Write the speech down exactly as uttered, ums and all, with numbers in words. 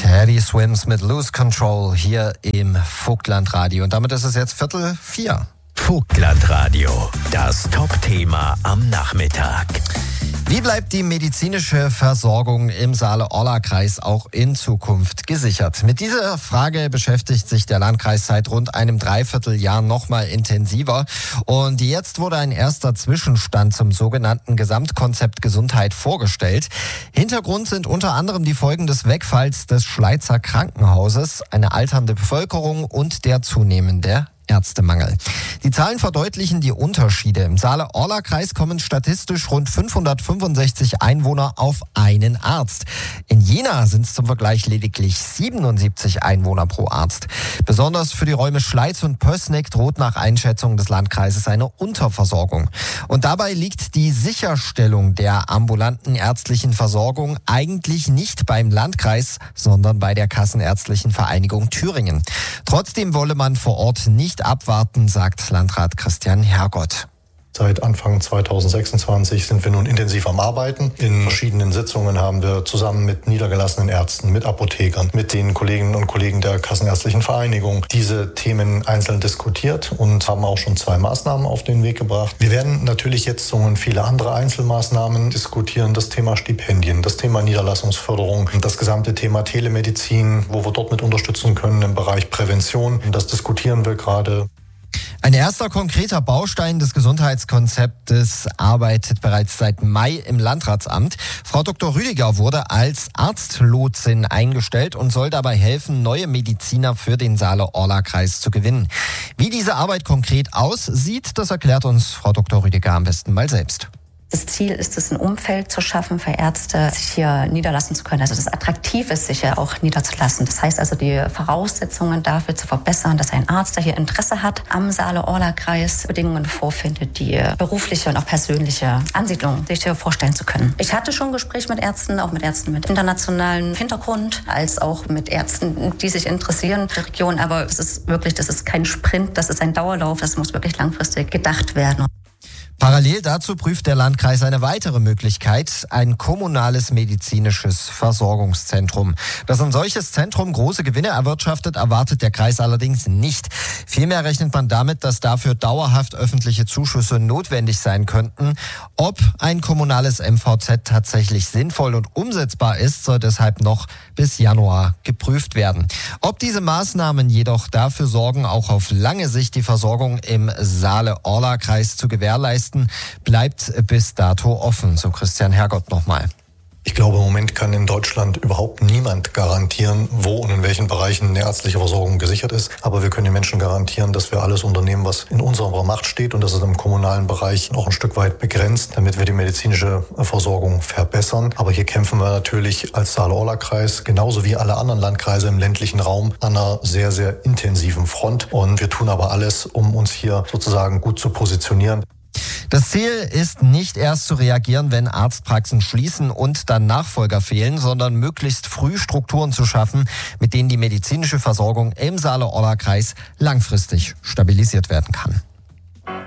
Teddy Swims mit Lose Control hier im Vogtlandradio. Und damit ist es jetzt Viertel vier. Vogtlandradio, das Top-Thema am Nachmittag. Wie bleibt die medizinische Versorgung im Saale-Orla-Kreis auch in Zukunft gesichert? Mit dieser Frage beschäftigt sich der Landkreis seit rund einem Dreivierteljahr nochmal intensiver. Und jetzt wurde ein erster Zwischenstand zum sogenannten Gesamtkonzept Gesundheit vorgestellt. Hintergrund sind unter anderem die Folgen des Wegfalls des Schleizer Krankenhauses, eine alternde Bevölkerung und der zunehmende Ärztemangel. Die Zahlen verdeutlichen die Unterschiede. Im Saale-Orla-Kreis kommen statistisch rund fünfhundertfünfundsechzig Einwohner auf einen Arzt. In Jena sind es zum Vergleich lediglich siebenundsiebzig Einwohner pro Arzt. Besonders für die Räume Schleiz und Pößneck droht nach Einschätzung des Landkreises eine Unterversorgung. Und dabei liegt die Sicherstellung der ambulanten ärztlichen Versorgung eigentlich nicht beim Landkreis, sondern bei der Kassenärztlichen Vereinigung Thüringen. Trotzdem wolle man vor Ort nicht abwarten, sagt Landrat Christian Hergott. Seit Anfang zweitausendsechsundzwanzig sind wir nun intensiv am Arbeiten. In verschiedenen Sitzungen haben wir zusammen mit niedergelassenen Ärzten, mit Apothekern, mit den Kolleginnen und Kollegen der Kassenärztlichen Vereinigung diese Themen einzeln diskutiert und haben auch schon zwei Maßnahmen auf den Weg gebracht. Wir werden natürlich jetzt so und viele andere Einzelmaßnahmen diskutieren. Das Thema Stipendien, das Thema Niederlassungsförderung, das gesamte Thema Telemedizin, wo wir dort mit unterstützen können im Bereich Prävention. Das diskutieren wir gerade. Ein erster konkreter Baustein des Gesundheitskonzeptes arbeitet bereits seit Mai im Landratsamt. Frau Doktor Rüdiger wurde als Arztlotsin eingestellt und soll dabei helfen, neue Mediziner für den Saale-Orla-Kreis zu gewinnen. Wie diese Arbeit konkret aussieht, das erklärt uns Frau Doktor Rüdiger am besten mal selbst. Das Ziel ist es, ein Umfeld zu schaffen für Ärzte, sich hier niederlassen zu können. Also das attraktiv ist, sich hier auch niederzulassen. Das heißt also, die Voraussetzungen dafür zu verbessern, dass ein Arzt, der hier Interesse hat, am Saale-Orla-Kreis Bedingungen vorfindet, die berufliche und auch persönliche Ansiedlung sich hier vorstellen zu können. Ich hatte schon Gespräche mit Ärzten, auch mit Ärzten mit internationalem Hintergrund, als auch mit Ärzten, die sich interessieren für die Region. Aber es ist wirklich, das ist kein Sprint, das ist ein Dauerlauf, das muss wirklich langfristig gedacht werden. Parallel dazu prüft der Landkreis eine weitere Möglichkeit, ein kommunales medizinisches Versorgungszentrum. Dass ein solches Zentrum große Gewinne erwirtschaftet, erwartet der Kreis allerdings nicht. Vielmehr rechnet man damit, dass dafür dauerhaft öffentliche Zuschüsse notwendig sein könnten. Ob ein kommunales M V Z tatsächlich sinnvoll und umsetzbar ist, soll deshalb noch bis Januar geprüft werden. Ob diese Maßnahmen jedoch dafür sorgen, auch auf lange Sicht die Versorgung im Saale-Orla-Kreis zu gewährleisten, bleibt bis dato offen, so Christian Hergott nochmal. Ich glaube, im Moment kann in Deutschland überhaupt niemand garantieren, wo und in welchen Bereichen eine ärztliche Versorgung gesichert ist. Aber wir können den Menschen garantieren, dass wir alles unternehmen, was in unserer Macht steht. Und das ist im kommunalen Bereich noch ein Stück weit begrenzt, damit wir die medizinische Versorgung verbessern. Aber hier kämpfen wir natürlich als Saale-Orla-Kreis, genauso wie alle anderen Landkreise im ländlichen Raum, an einer sehr, sehr intensiven Front. Und wir tun aber alles, um uns hier sozusagen gut zu positionieren. Das Ziel ist nicht erst zu reagieren, wenn Arztpraxen schließen und dann Nachfolger fehlen, sondern möglichst früh Strukturen zu schaffen, mit denen die medizinische Versorgung im Saale-Orla-Kreis langfristig stabilisiert werden kann.